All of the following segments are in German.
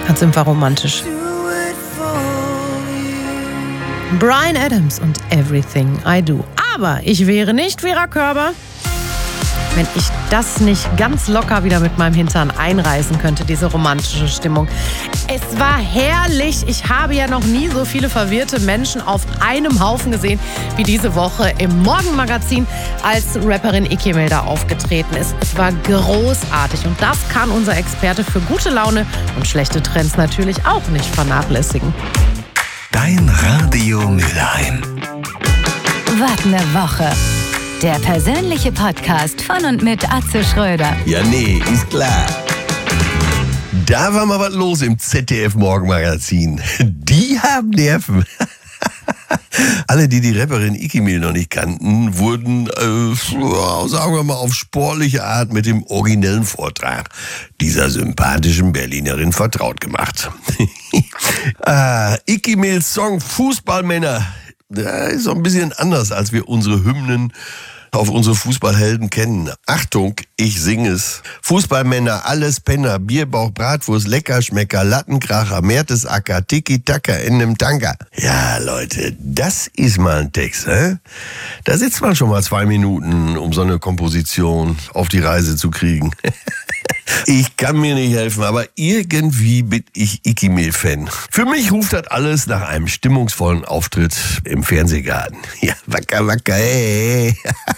Ganz einfach romantisch. Bryan Adams und Everything I Do. Aber ich wäre nicht Vera Körber, wenn ich das nicht ganz locker wieder mit meinem Hintern einreißen könnte, diese romantische Stimmung. Es war herrlich. Ich habe ja noch nie so viele verwirrte Menschen auf einem Haufen gesehen wie diese Woche im Morgenmagazin, als Rapperin Iki Milder aufgetreten ist. Es war großartig und das kann unser Experte für gute Laune und schlechte Trends natürlich auch nicht vernachlässigen. Dein Radio Mülheim. Was ne Woche. Der persönliche Podcast von und mit Atze Schröder. Ja, nee, ist klar. Da war mal was los im ZDF-Morgenmagazin. Die haben Nerven. Alle, die Rapperin Iki Milder noch nicht kannten, wurden, sagen wir mal, auf sportliche Art mit dem originellen Vortrag dieser sympathischen Berlinerin vertraut gemacht. Iki Milders Song Fußballmänner, der ist so ein bisschen anders, als wir unsere Hymnen auf unsere Fußballhelden kennen. Achtung, ich singe es. Fußballmänner, alles Penner, Bierbauch, Bratwurst, Leckerschmecker, Lattenkracher, Mertesacker, Tiki-Taka in nem Tanker. Ja, Leute, das ist mal ein Text, Da sitzt man schon mal 2 Minuten, um so eine Komposition auf die Reise zu kriegen. Ich kann mir nicht helfen, aber irgendwie bin ich Iki Milder-Fan. Für mich ruft das alles nach einem stimmungsvollen Auftritt im Fernsehgarten. Ja, wacker, wacker, hey.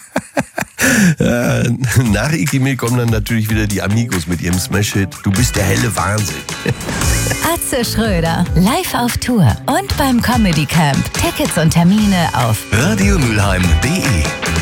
Ja, nach Iki Milder kommen dann natürlich wieder die Amigos mit ihrem Smash-Hit Du bist der helle Wahnsinn. Atze Schröder, live auf Tour und beim Comedy Camp. Tickets und Termine auf radiomülheim.de